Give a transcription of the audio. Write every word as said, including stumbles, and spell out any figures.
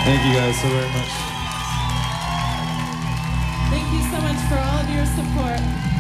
Thank you guys so very much. Thank you so much for all of your support.